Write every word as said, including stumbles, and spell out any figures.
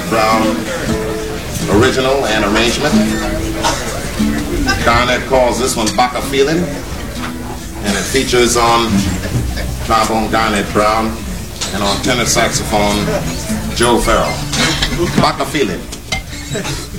Brown original and arrangement. Garnett calls this one Baka Feeling, and it features on trombone Garnett Brown and on tenor saxophone Joe Farrell. Baka Feeling.